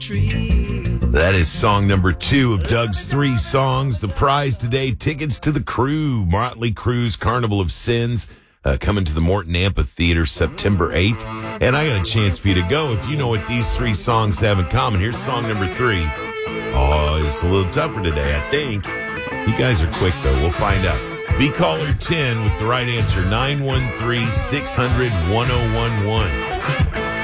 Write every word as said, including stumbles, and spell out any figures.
That is song number two of Doug's three songs. The prize today, tickets to the Crew, Motley Crue's Carnival of Sins, uh, coming to the Morton Amphitheater September eighth. And I got a chance for you to go if you know what these three songs have in common. Here's song number three. Oh, it's a little tougher today, I think. You guys are quick, though. We'll find out. Be caller ten with the right answer, nine one three, six hundred, ten eleven.